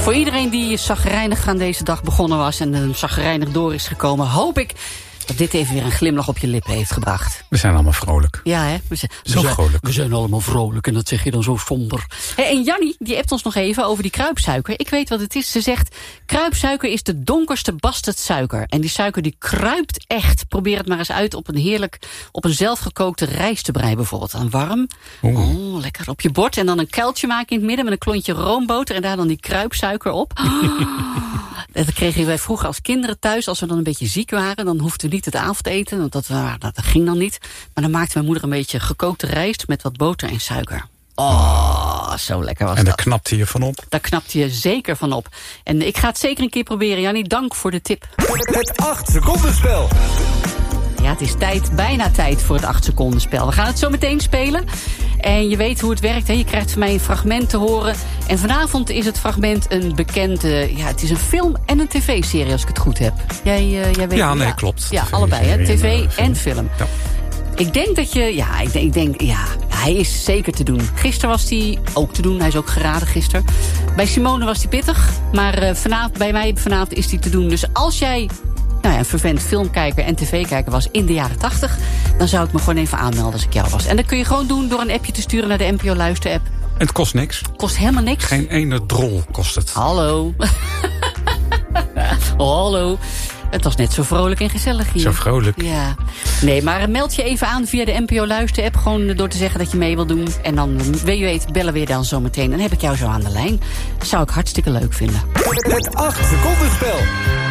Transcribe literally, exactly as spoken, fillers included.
Voor iedereen die chagrijnig aan deze dag begonnen was en uh, chagrijnig door is gekomen, hoop ik dat dit even weer een glimlach op je lippen heeft gebracht. We zijn allemaal vrolijk. Ja, hè? We zijn, zo we vrolijk. Zijn, we zijn allemaal vrolijk en dat zeg je dan zo somber. Hey, en Jannie, die appt ons nog even over die kruipsuiker. Ik weet wat het is. Ze zegt, kruipsuiker is de donkerste bastardsuiker. En die suiker die kruipt echt. Probeer het maar eens uit op een heerlijk, op een zelfgekookte rijstebrei bijvoorbeeld. Aan warm. Oeh. Oh, lekker op je bord. En dan een kuiltje maken in het midden met een klontje roomboter. En daar dan die kruipsuiker op. Dat kregen wij vroeger als kinderen thuis. Als we dan een beetje ziek waren, dan hoefden we niet het avondeten. Want dat, dat ging dan niet. Maar dan maakte mijn moeder een beetje gekookte rijst met wat boter en suiker. Oh, zo lekker was dat. En daar knapte je van op? Daar knapte je zeker van op. En ik ga het zeker een keer proberen. Jannie, dank voor de tip. Het acht seconden spel. Ja, het is tijd, bijna tijd voor het acht seconden spel. We gaan het zo meteen spelen. En je weet hoe het werkt, hè? Je krijgt van mij een fragment te horen. En vanavond is het fragment een bekende... Ja, het is een film en een tv-serie, als ik het goed heb. Jij, uh, jij weet, ja, nee, ja, klopt. Ja, allebei, hè? Tv en, uh, en film. Ja. Ik denk dat je... Ja, ik denk, ik denk... Ja, hij is zeker te doen. Gisteren was hij ook te doen. Hij is ook geraden gisteren. Bij Simone was hij pittig. Maar uh, vanavond, bij mij vanavond is hij te doen. Dus als jij... Nou ja, een vervent filmkijker en tv-kijker was in de jaren tachtig... dan zou ik me gewoon even aanmelden als ik jou was. En dat kun je gewoon doen door een appje te sturen naar de N P O Luister-app. Het kost niks. Kost helemaal niks. Geen ene drol kost het. Hallo. oh, hallo. Het was net zo vrolijk en gezellig hier. Zo vrolijk. Ja. Nee, maar meld je even aan via de N P O Luister-app. Gewoon door te zeggen dat je mee wil doen. En dan, wie weet, bellen we je dan zo meteen. Dan heb ik jou zo aan de lijn. Dat zou ik hartstikke leuk vinden. Het acht seconden spel.